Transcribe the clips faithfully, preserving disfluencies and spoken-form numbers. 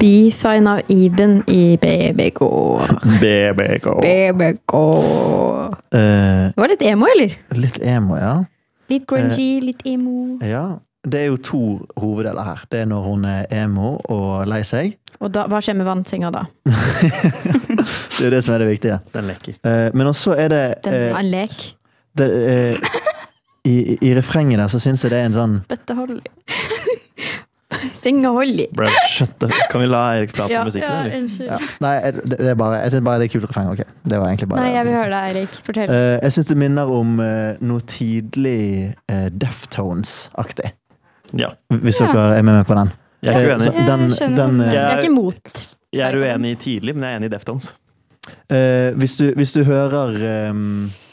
B-fine av Iben i B B K. B B K. B B K. Uh, Det var litt emo, eller? litt emo, ja. Litt grungy, uh, litt emo. Ja, det er jo to hoveddeler her. Det er når hun er emo og lei seg. Og da, hva skjer med vannsenga da? Det er det som er det viktige. Den leker. Uh, men også er det... Den er uh, en lek. Det, uh, i, I refrenget der så synes jeg det er en sånn... Bøttehold. Senga hold i. Bro, shut up. Kan vi la Erik prate Ja, om musikken, ja, eller? unnskyld. Ja. Nei, det, det er bare, jeg synes bare det er kult refreng. Ok, det var egentlig bare Nei, det. jeg vil høre deg, Erik. Fortell. Uh, jeg synes det minner om uh, noe tidlig uh, Deftones-aktig. Ja. Hvis Ja. dere er med meg på den. Jeg er ikke Eh, uenig. så den, Jeg skjønner. den, uh, Jeg er ikke mot. Jeg er uenig tidlig, men jeg er enig i Deftones. uh, hvis, du, hvis du hører um,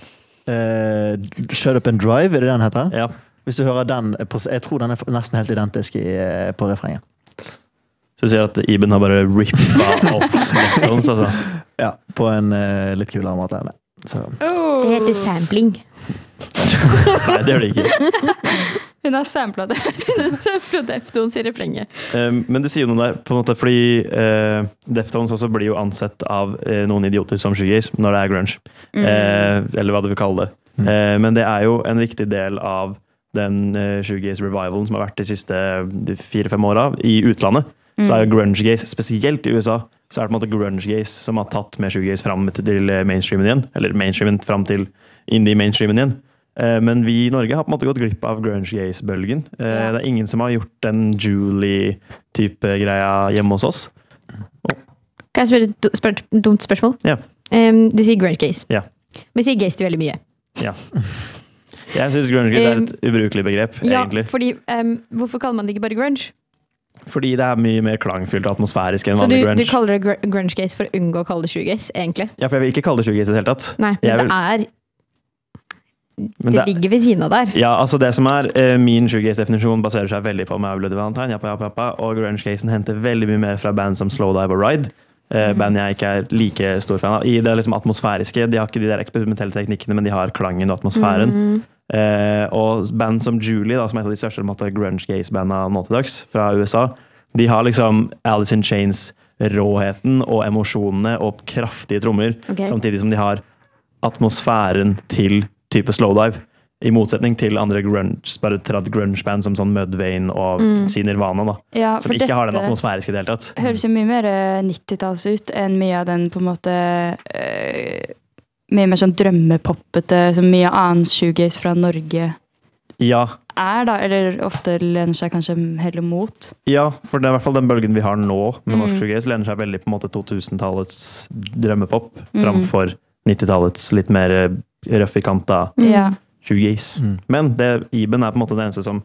uh, Shut Up and Drive, er det den heter? Ja. Hvis du hører den, jeg tror den er nesten helt identisk i, på refrengen. Så du sier at Iben har bare rippet off Deftones, altså? Ja, på en uh, litt kulere måte enn det. Så. Det heter sampling. Nei, det gjør det ikke. Hun har samplet det. Hun har samplet Deftones i refrenget. Um, men du sier jo noe der, på en måte, fordi uh, Deftones også blir jo ansett av uh, noen idioter som shoegaze når det er grunge. Mm. Uh, eller hva du vil kalle det. Mm. Uh, men det er jo en viktig del av den uh, shoegaze-revivalen som har vært de siste fire-fem åra i utlandet. Mm. Så er jo grunge-gaze, spesielt i U S A, så er det på en måte grunge-gaze som har tatt med shoegaze fram til mainstreamen igjen. Eller mainstreamen fram til indie-mainstreamen igjen. Men vi i Norge har på en måte gått glipp av grunge-gaze-bølgen. Ja. Det er ingen som har gjort en Julie-type greia hjemme hos oss. Kan jeg spørre et do- spør, dumt spørsmål? Ja. Um, du sier grunge gaze. Ja. Vi sier gaze til veldig mye. Ja. Jeg synes grunge-gaze er et ubrukelig begrep, Ja, egentlig. fordi, um, hvorfor kaller man det ikke bare grunge? Fordi det er mye mer klangfylt og atmosfærisk enn Så du, vanlig du grunge. kaller det gr- grunge gaze for å unngå å kalle det shoegaze, egentlig? Ja, for jeg vil ikke kalle det shoegaze i det hele tatt. Nei, men Jeg vil- det er Men Det ligger ved siden av der. Ja, altså det som er eh, min shoegaze-definisjon baserer seg veldig på My Bloody Valentine, jappa, jappa, jappa, og grunge-gazen henter veldig mye mer fra band som Slowdive og Ride. Eh, Mhm. Band jeg ikke er like stor fan av. I det liksom atmosfæriske, de har ikke de der eksperimentelle teknikkene, men de har klangen og atmosfæren. Mm. Eh, og band som Julie, da, som er et av de største måte, grunge-gaze-bandene nå til dags, fra U S A, de har liksom Alice in Chains råheten og emosjonene og kraftige trommer, Ok. samtidig som de har atmosfæren til type Slowdive. I motsetning til andre grunge, bare tradd grunge-band som sånn Mudvayne og Mm. Sin Nirvana, da, Ja, som for ikke har den dette atmosfæriske i det hele tatt. høres jo mye mer eh, nittitalls ut enn mye av den på en måte eh, mye mer sånn drømmepoppete, som mye annen shoegaze fra Norge Ja, er, da. Eller ofte lener seg kanskje heller mot. ja, for det er i hvert fall den bølgen vi har nå med norsk Mm. shoegaze, lener seg veldig på en måte to tusen-tallets drømmepop, Mm. framfor nitti-tallets litt mer eh, røff i kanta Mm. Ja. shoegaze. Mm. Men det, Iben er på en måte det eneste som